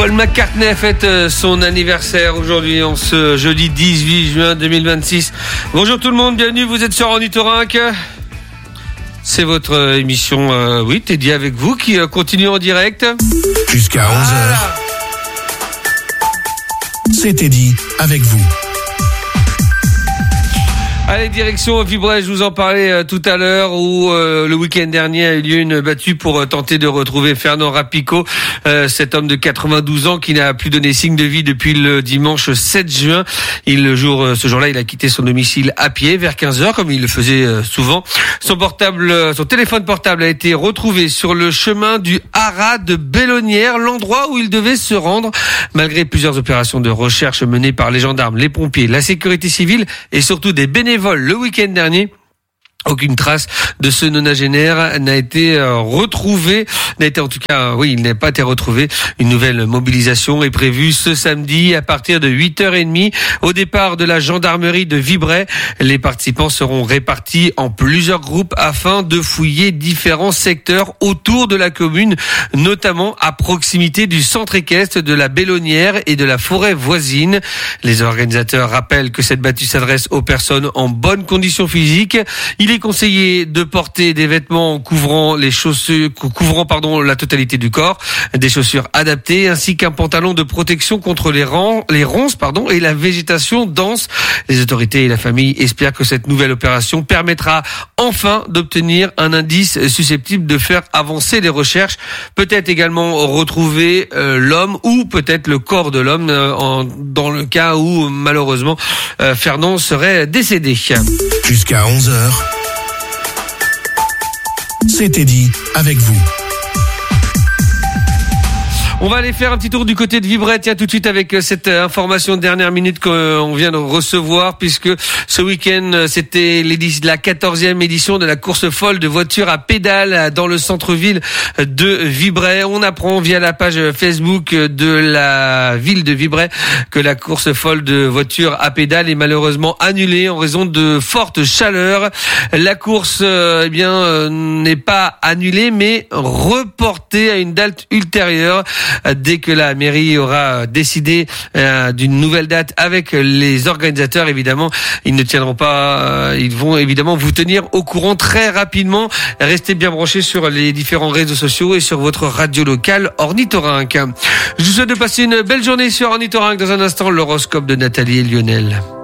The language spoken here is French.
Paul McCartney fête son anniversaire aujourd'hui, en ce jeudi 18 juin 2026. Bonjour tout le monde, bienvenue, vous êtes sur Ornithorynque. C'est votre émission, Teddy avec vous, qui continue en direct. Jusqu'à 11h. C'est Teddy avec vous. Allez, direction Vibrey, je vous en parlais tout à l'heure, où le week-end dernier a eu lieu une battue pour tenter de retrouver Fernand Rapicot, cet homme de 92 ans qui n'a plus donné signe de vie depuis le dimanche 7 juin. Ce jour-là, il a quitté son domicile à pied vers 15h, comme il le faisait souvent. Son téléphone portable a été retrouvé sur le chemin du haras de Bellonnière, l'endroit où il devait se rendre, malgré plusieurs opérations de recherche menées par les gendarmes, les pompiers, la sécurité civile et surtout des bénévoles le week-end dernier. Aucune trace de ce nonagénaire n'a été retrouvée. Il n'a pas été retrouvé. Une nouvelle mobilisation est prévue ce samedi à partir de 8h30 au départ de la gendarmerie de Vibrey. Les participants seront répartis en plusieurs groupes afin de fouiller différents secteurs autour de la commune, notamment à proximité du centre équestre de la Bellonnière et de la forêt voisine. Les organisateurs rappellent que cette battue s'adresse aux personnes en bonne condition physique. Il est conseillé de porter des vêtements couvrant la totalité du corps, des chaussures adaptées ainsi qu'un pantalon de protection contre les ronces et la végétation dense. Les autorités et la famille espèrent que cette nouvelle opération permettra enfin d'obtenir un indice susceptible de faire avancer les recherches, peut-être également retrouver l'homme ou peut-être le corps de l'homme dans le cas où malheureusement Fernand serait décédé. Jusqu'à 11h. C'est Teddy avec vous. On va aller faire un petit tour du côté de Vibrey, tiens, tout de suite avec cette information de dernière minute qu'on vient de recevoir, puisque ce week-end, c'était la 14e édition de la course folle de voitures à pédales dans le centre-ville de Vibrey. On apprend via la page Facebook de la ville de Vibrey que la course folle de voitures à pédales est malheureusement annulée en raison de fortes chaleurs. La course, n'est pas annulée, mais reportée à une date ultérieure. Dès que la mairie aura décidé d'une nouvelle date avec les organisateurs, évidemment, ils vont évidemment vous tenir au courant très rapidement. Restez bien branchés sur les différents réseaux sociaux et sur votre radio locale Ornithorynque. Je vous souhaite de passer une belle journée sur Ornithorynque. Dans un instant, l'horoscope de Nathalie et Lionel.